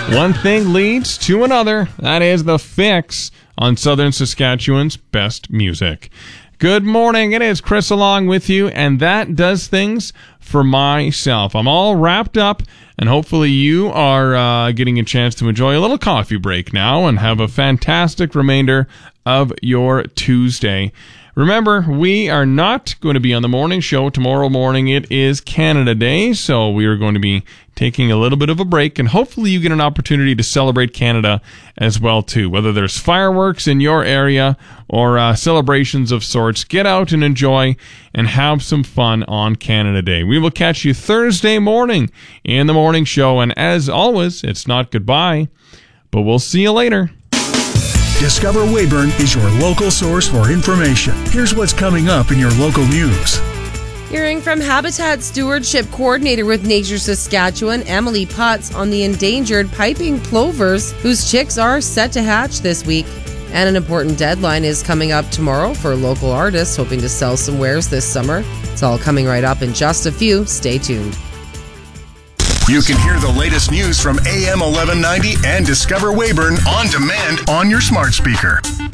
One thing leads to another. That is The Fix on Southern Saskatchewan's best music. Good morning. It is Chris along with you, and that does things for myself. I'm all wrapped up, and hopefully you are getting a chance to enjoy a little coffee break now and have a fantastic remainder of your Tuesday. Remember, we are not going to be on the morning show tomorrow morning. It is Canada Day, so we are going to be taking a little bit of a break, and hopefully you get an opportunity to celebrate Canada as well, too. Whether there's fireworks in your area or celebrations of sorts, get out and enjoy and have some fun on Canada Day. We will catch you Thursday morning in the morning show, and as always, it's not goodbye, but we'll see you later. Discover Weyburn is your local source for information. Here's what's coming up in your local news. Hearing from Habitat Stewardship Coordinator with Nature Saskatchewan, Emily Putz, on the endangered piping plovers whose chicks are set to hatch this week. And an important deadline is coming up tomorrow for local artists hoping to sell some wares this summer. It's all coming right up in just a few. Stay tuned. You can hear the latest news from AM 1190 and Discover Weyburn on demand on your smart speaker.